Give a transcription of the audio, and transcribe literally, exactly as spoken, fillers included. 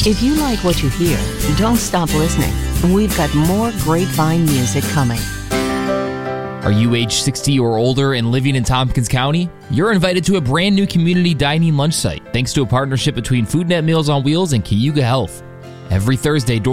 If you like what you hear, don't stop listening. We've got more Grapevine music coming. Are you age sixty or older and living in Tompkins County? You're invited to a brand new community dining lunch site thanks to a partnership between Food Net Meals on Wheels and Cayuga Health. Every Thursday,